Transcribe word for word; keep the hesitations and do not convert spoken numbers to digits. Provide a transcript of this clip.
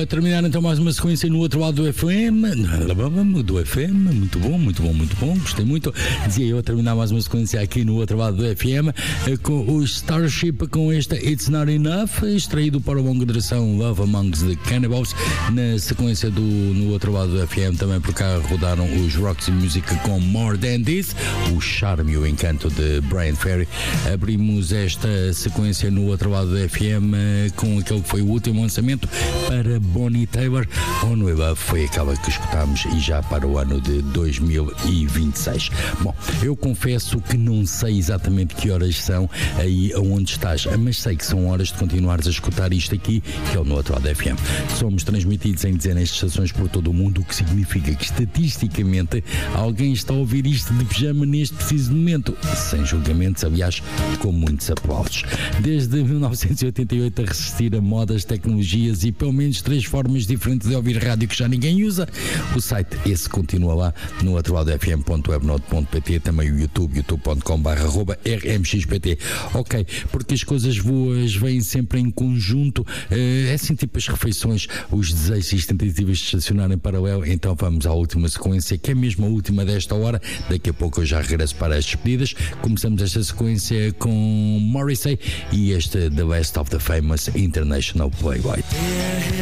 A terminar então mais uma sequência no outro lado do F M. Do F M, muito bom, muito bom, muito bom. Gostei muito. Dizia eu a terminar mais uma sequência aqui no outro lado do F M com o Starship com esta It's Not Enough, extraído para a longa duração Love Amongst the Cannibals. Na sequência do no outro lado do F M também por cá rodaram os Roxy Music com More Than This, o charme e o encanto de Brian Ferry. Abrimos esta sequência no outro lado do F M com aquele que foi o último lançamento para Bonnie Tyler. On We Love foi aquela que escutámos e já para o ano de dois mil e vinte e seis. Bom, eu confesso que não sei exatamente que horas são aí aonde estás, mas sei que são horas de continuares a escutar isto aqui, que é o No Outro Lado F M. Somos transmitidos em dezenas de estações por todo o mundo, o que significa que estatisticamente alguém está a ouvir isto de pijama neste preciso momento, sem julgamentos, aliás, com muitos aplausos. Desde mil novecentos e oitenta e oito a resistir a modas, tecnologias e pelo menos três formas diferentes de ouvir rádio que já ninguém usa, o site esse continua lá no outro lado f m ponto webnode ponto p t, também o YouTube, youtube ponto com barra arroba r m x p t. Ok, porque as coisas boas vêm sempre em conjunto, é assim tipo as refeições, os desejos e as tentativas de estacionar em paralelo. Então vamos à última sequência, que é mesmo a última desta hora. Daqui a pouco eu já regresso para as despedidas. Começamos esta sequência com Morrissey e este The Best of the Famous International Playboy.